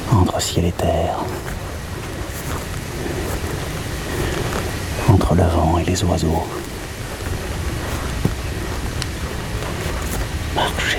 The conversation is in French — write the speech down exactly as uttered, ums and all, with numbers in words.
entre ciel et terre, entre le vent et les oiseaux. Marcher.